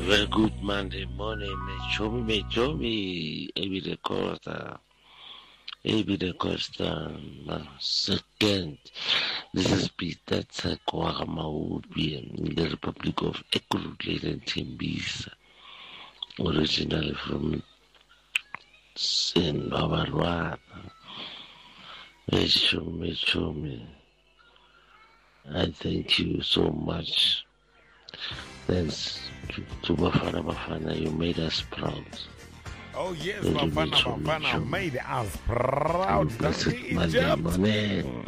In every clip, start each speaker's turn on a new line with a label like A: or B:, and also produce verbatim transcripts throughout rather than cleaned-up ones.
A: very good Monday morning, Mechomi, Mechomi, Ebi de Costa, Ebi de Costa, second. This is Peter Tsakwara Maubi in the Republic of Ecuador and Timbisa, originally from Sin Babarwana. Mechomi, Mechomi, I thank you so much. Thanks to, to Bafana Bafana, you made us proud.
B: Oh yes,
A: Thank you,
B: Bafana
A: Mitchell,
B: Bafana
A: Mitchell.
B: made us proud.
A: Blessed
B: Country
A: Monday
B: Egypt.
A: morning.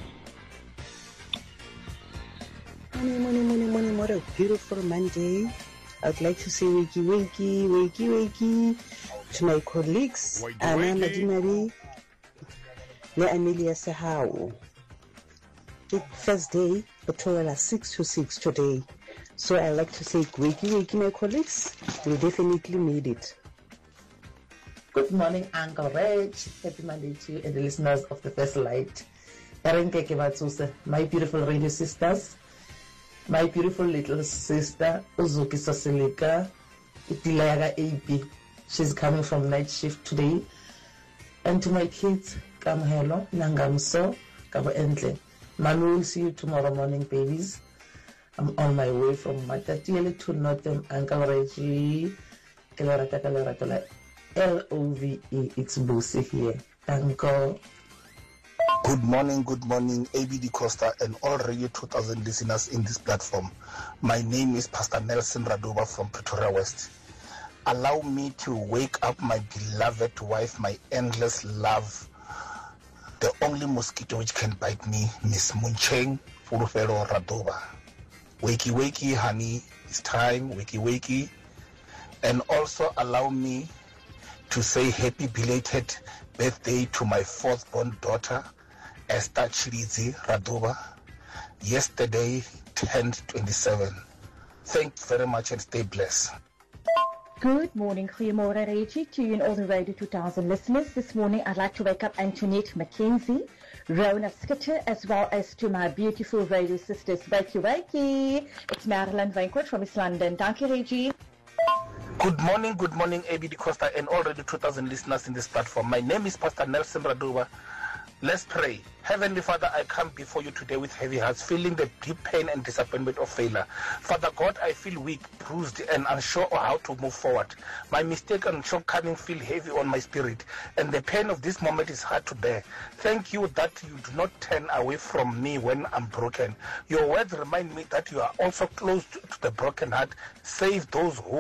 C: Morning, morning, morning, morning, what a beautiful Monday. I'd like to say wakey, wakey, wakey, wakey to my colleagues,
B: Wakey,
C: Anna
B: wakey.
C: Madinari, Le Amelia Sahau. It's Thursday, October six to six today. So I'd like to say wakey, wakey, my colleagues. We definitely made it.
D: Good morning, Uncle Reg. Happy Monday to you and the listeners of the First Light. My beautiful radio sisters, my beautiful little sister, Uzuki Sasilika, Itilayaga A B. She's coming from night shift today. And to my kids, Kamhelo, Nangamso, Kabo Entle. Manu will see you tomorrow morning, babies. I'm on my way from Matatiele to Northern, Uncle Reggie, Kalorata Kaloratola. L O V E, it's Busi here. Uncle.
E: Good morning, good morning, A B D Costa and all Radio two thousand listeners in this platform. My name is Pastor Nelson Radoba from Pretoria West. Allow me to wake up my beloved wife, my endless love, the only mosquito which can bite me, Miss Muncheng Furufero Radoba. Wakey, wakey, honey, it's time, wakey, wakey. And also allow me to say happy belated birthday to my fourth born daughter, Esther Chilizi Radoba. Yesterday turned twenty-seven. Thanks very much and stay blessed.
F: Good morning, Goeiemorgen Reggie, to you and all the Radio two thousand listeners. This morning I'd like to wake up Antoinette Mackenzie, Rona Skitter, as well as to my beautiful radio sisters. Wakey, wakey. It's Marilyn Vancourt from East London. Thank you, Reggie.
E: Good morning, good morning, A B D Costa and all Radio two thousand listeners in this platform. My name is Pastor Nelson Radoba. Let's pray. Heavenly Father, I come before you today with heavy hearts, feeling the deep pain and disappointment of failure. Father God, I feel weak, bruised, and unsure of how to move forward. My mistake and shortcoming feel heavy on my spirit, and the pain of this moment is hard to bear. Thank you that you do not turn away from me when I'm broken. Your words remind me that you are also close to the broken heart. Save those who